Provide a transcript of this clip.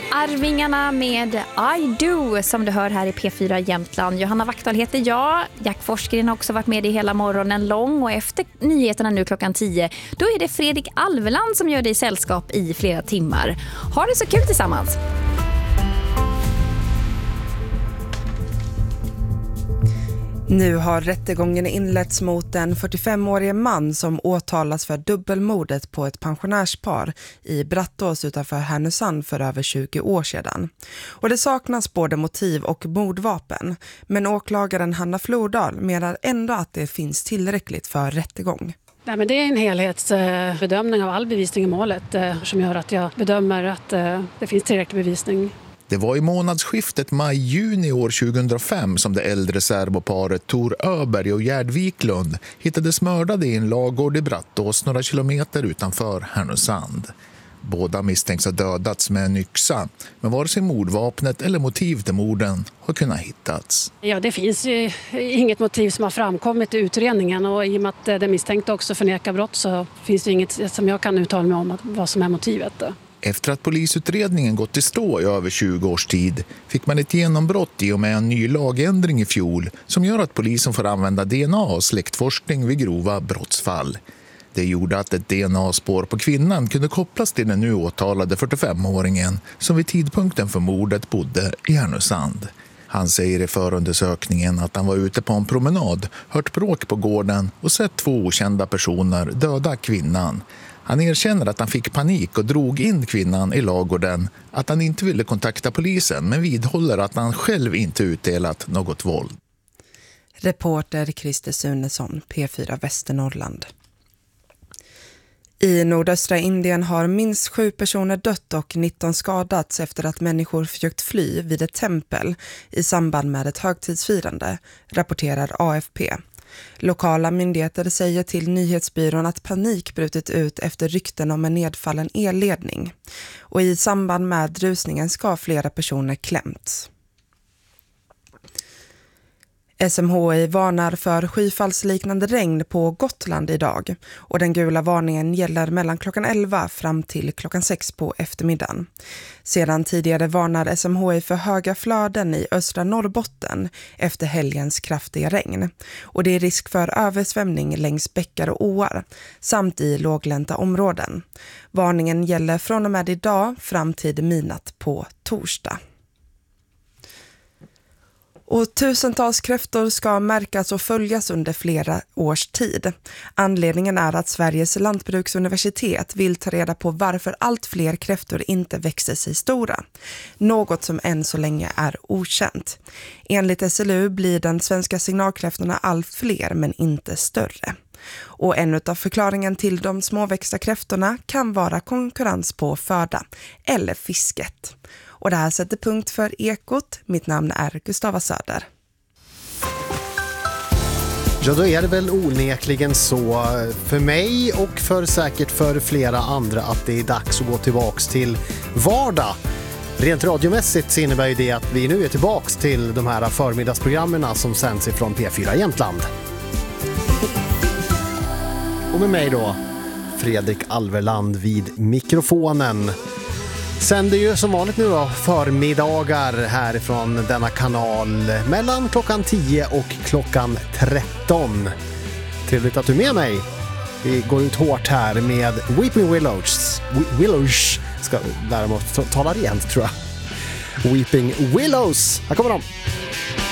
Arvingarna med I Do som du hör här i P4 Jämtland. Johanna Wachtdahl heter jag. Jack Forsgren har också varit med i hela morgonen lång och efter nyheterna nu klockan 10 då är det Fredrik Alveland som gör dig sällskap i flera timmar. Ha det så kul tillsammans! Nu har rättegången inletts mot en 45-årig man som åtalas för dubbelmordet på ett pensionärspar i Brattås utanför Härnösand för över 20 år sedan. Och det saknas både motiv och mordvapen, men åklagaren Hanna Flordal menar ändå att det finns tillräckligt för rättegång. Nej, men det är en helhetsbedömning av all bevisning i målet som gör att jag bedömer att det finns tillräcklig bevisning. Det var i månadsskiftet maj-juni år 2005 som det äldre särboparet Tor Öberg och Gerd Wiklund hittades mördade i en lagård i Brattås några kilometer utanför Härnösand. Båda misstänks ha dödats med en yxa, men vare sig mordvapnet eller motiv till morden har kunnat hittats. Ja, det finns ju inget motiv som har framkommit i utredningen och i och med att det misstänkta också förnekar brott så finns det inget som jag kan uttala mig om vad som är motivet. Efter att polisutredningen gått i stå i över 20 års tid fick man ett genombrott i och med en ny lagändring i fjol som gör att polisen får använda DNA och släktforskning vid grova brottsfall. Det gjorde att ett DNA-spår på kvinnan kunde kopplas till den nu åtalade 45-åringen som vid tidpunkten för mordet bodde i Härnösand. Han säger i förundersökningen att han var ute på en promenad, hört bråk på gården och sett 2 okända personer döda kvinnan. Han erkänner att han fick panik och drog in kvinnan i lagården, att han inte ville kontakta polisen men vidhåller att han själv inte utdelat något våld. Reporter Christer Sunesson, P4 Västernorrland. I nordöstra Indien har minst 7 personer dött och 19 skadats efter att människor försökt fly vid ett tempel i samband med ett högtidsfirande, rapporterar AFP. Lokala myndigheter säger till nyhetsbyrån att panik brutit ut efter rykten om en nedfallen elledning. Och i samband med rusningen ska flera personer klämts. SMHI varnar för skyfallsliknande regn på Gotland idag och den gula varningen gäller mellan klockan 11 fram till klockan 6 på eftermiddagen. Sedan tidigare varnar SMHI för höga flöden i östra Norrbotten efter helgens kraftiga regn. Och det är risk för översvämning längs bäckar och åar samt i låglänta områden. Varningen gäller från och med idag fram till midnatt på torsdag. Och tusentals kräftor ska märkas och följas under flera års tid. Anledningen är att Sveriges lantbruksuniversitet vill ta reda på varför allt fler kräftor inte växer sig stora. Något som än så länge är okänt. Enligt SLU blir den svenska signalkräftorna allt fler men inte större. Och en av förklaringen till de småväxta kräftorna kan vara konkurrens på föda eller fisket. Och det här sätter punkt för Ekot. Mitt namn är Gustava Söder. Ja, då är det väl onekligen så för mig och säkert för flera andra att det är dags att gå tillbaks till vardag. Rent radiomässigt så innebär ju det att vi nu är tillbaks till de här förmiddagsprogrammen som sänds ifrån P4 Jämtland. Och med mig då, Fredrik Alveland vid mikrofonen. Sänder ju som vanligt nu då förmiddagar härifrån denna kanal mellan klockan 10 och klockan 13. Trevligt att du är med mig. Vi går ut hårt här med Weeping Willows. Willows ska lära mig att tala rent tror jag. Weeping Willows. Här kommer de.